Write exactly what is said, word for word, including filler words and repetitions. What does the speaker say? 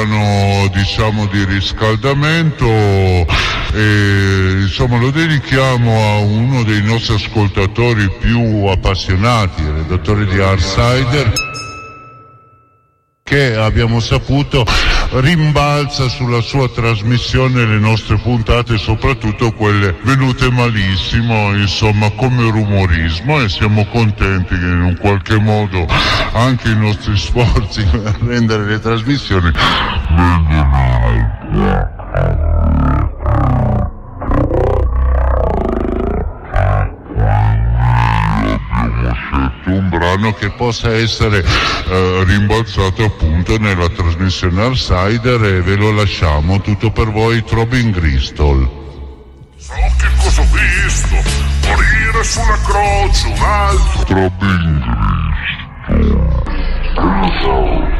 diciamo di riscaldamento, e insomma lo dedichiamo a uno dei nostri ascoltatori più appassionati, il redattore di Artsider, che abbiamo saputo rimbalza sulla sua trasmissione le nostre puntate, soprattutto quelle venute malissimo, insomma come rumorismo, e siamo contenti che in un qualche modo anche i nostri sforzi per rendere le trasmissioni un brano che possa essere eh, rimbalzato appunto nella trasmissione Artsider, e ve lo lasciamo tutto per voi. Throbbing Gristle. So che cosa ho visto, morire sulla croce un altro Throbbing Gristle.